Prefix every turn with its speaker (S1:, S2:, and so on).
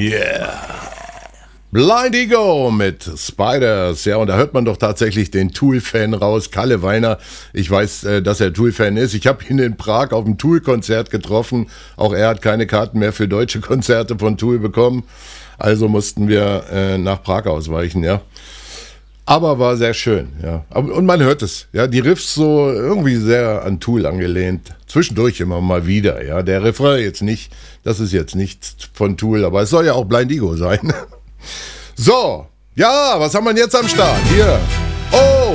S1: Yeah. Blind Ego mit Spiders. Ja, und da hört man doch tatsächlich den Tool-Fan raus. Kalle Weiner. Ich weiß, dass er Tool-Fan ist. Ich habe ihn in Prag auf dem Tool-Konzert getroffen. Auch er hat keine Karten mehr für deutsche Konzerte von Tool bekommen. Also mussten wir nach Prag ausweichen, ja. Aber war sehr schön, ja. Und man hört es, ja. Die Riffs so irgendwie sehr an Tool angelehnt. Zwischendurch immer mal wieder, ja. Der Refrain jetzt nicht, das ist jetzt nichts von Tool, aber es soll ja auch Blind Ego sein. So, ja, was haben wir jetzt am Start? Hier. Oh,